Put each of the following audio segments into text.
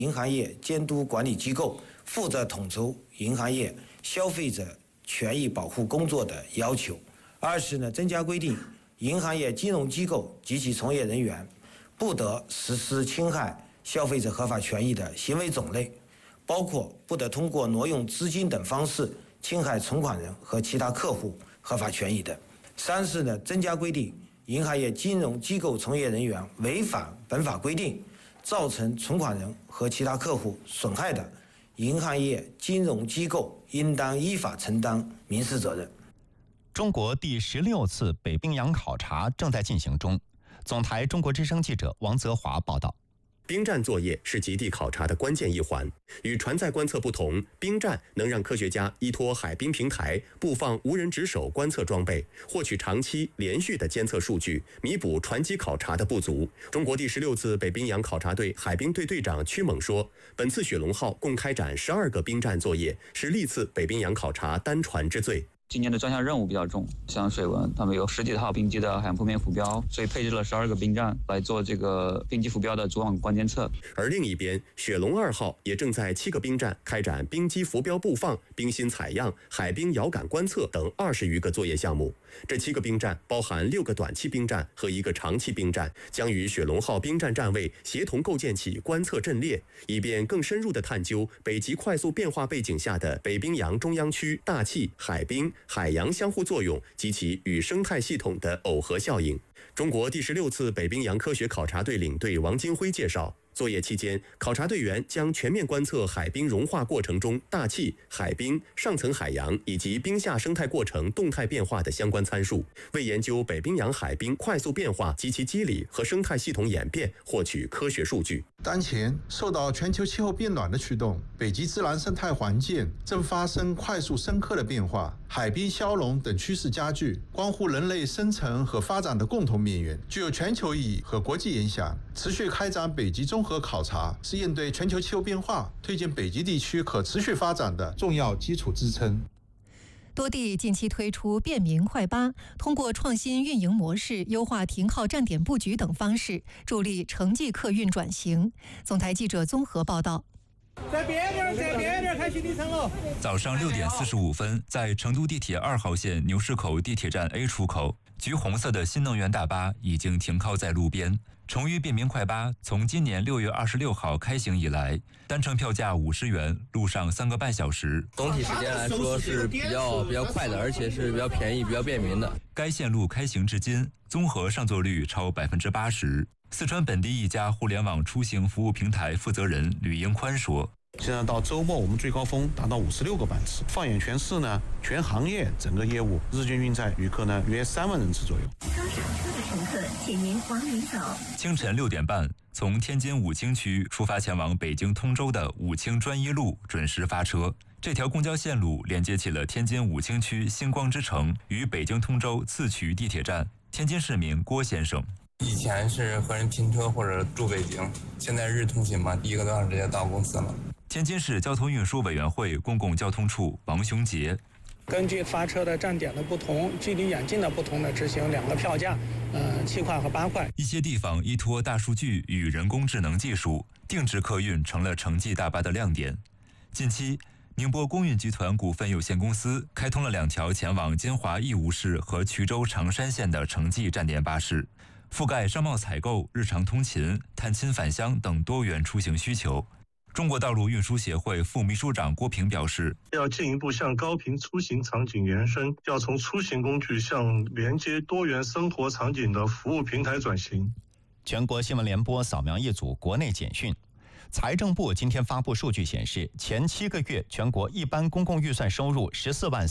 银行业监督管理机构负责统筹银行业消费者权益保护工作的要求。二是呢，增加规定，银行业金融机构及其从业人员不得实施侵害消费者合法权益的行为种类，包括不得通过挪用资金等方式侵害存款人和其他客户合法权益等。三是呢，增加规定，银行业金融机构从业人员违反本法规定，造成存款人和其他客户损害的，银行业金融机构应当依法承担民事责任。 中国第16次北冰洋考察正在进行中。总台中国之声记者王泽华报道。 冰站作业是极地考察的关键一环。与船载观测不同，冰站能让科学家依托海冰平台布放无人值守观测装备，获取长期连续的监测数据，弥补船机考察的不足。中国第16次北冰洋考察队海冰队队长曲猛说，本次雪龙号共开展12个冰站作业，是历次北冰洋考察单船之最。 今年的专项任务比较重，像水文，他们有10几套冰机的海洋铺面浮标，所以配置了12个冰站来做这个冰机浮标的主网关监测。 而另一边，雪龙2号也正在7个冰站开展冰机浮标布放、冰芯采样、海冰遥感观测等20余个作业项目。这7个冰站包含6个短期冰站和1个长期冰站，将与雪龙号冰站站位协同构建起观测阵列，以便更深入地探究北极快速变化背景下的北冰洋中央区大气、海冰、海洋相互作用及其与生态系统的耦合效应。中国第16次北冰洋科学考察队领队王金辉介绍，作业期间，考察队员将全面观测海冰融化过程中大气、海冰、上层海洋以及冰下生态过程动态变化的相关参数，为研究北冰洋海冰快速变化及其机理和生态系统演变获取科学数据。 当前受到全球气候变暖的驱动，北极自然生态环境正发生快速深刻的变化，海冰消融等趋势加剧，关乎人类生存和发展的共同命运，具有全球意义和国际影响。持续开展北极综合考察，是应对全球气候变化、推进北极地区可持续发展的重要基础支撑。 多地近期推出便民快巴，通过创新运营模式、优化停靠站点布局等方式，助力城际客运转型。总台记者综合报道。 在边边开行李层喽！ 早上6点45分，在成都地铁2号线牛市口地铁站 A 出口，橘红色的新能源大巴已经停靠在路边。崇渝便民快巴从今年6月26号开行以来，单程票价50元，路上3个半小时。 总体时间来说是比较快的，而且是比较便宜、比较便民的。 该线路开行至今，综合上座率超80%。四川本地一家互联网出行服务平台负责人吕英宽说：“ 现在到周末，我们最高峰达到56个班次。放眼全市呢，全行业整个业务日均运载旅客呢约3万人次左右。” 刚上车的乘客，请您往里走。 清晨6点半，从天津武清区出发前往北京通州的武清专一路准时发车。这条公交线路连接起了天津武清区星光之城与北京通州次渠地铁站。天津市民郭先生。 以前是和人拼车或者住北京，现在日通勤嘛，1个多小时就到公司了。 天津市交通运输委员会公共交通处王雄杰： 根据发车的站点的不同、距离远近的不同的执行2个票价，7块和8块。 一些地方依托大数据与人工智能技术，定制客运成了城际大巴的亮点。近期，宁波公运集团股份有限公司开通了2条前往金华义乌市和衢州长山县的城际站点巴士，覆盖商贸采购、日常通勤、探亲返乡等多元出行需求。中国道路运输协会副秘书长郭平表示， 要进一步向高频出行场景延伸，要从出行工具向连接多元生活场景的服务平台转型。 全国新闻联播扫描一组国内简讯。财政部今天发布数据显示，前7个月全国一般公共预算收入14万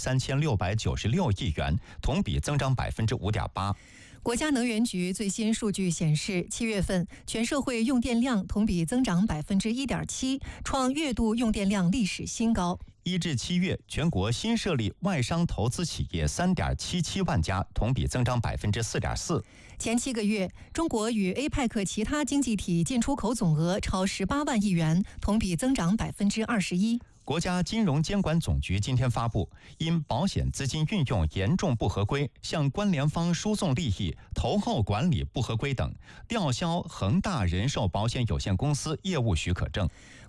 3696亿元，同比增长5.8%。 国家能源局最新数据显示，7月份全社会用电量同比增长1.7%，创月度用电量历史新高。 1至7月，全国新设立外商投资企业3.77万家，同比增长4.4%。 前7个月，中国与 APEC 其他经济体进出口总额超18万亿元，同比增长21%。 国家金融监管总局今天发布，因保险资金运用严重不合规、向关联方输送利益、投后管理不合规等，吊销恒大人寿保险有限公司业务许可证。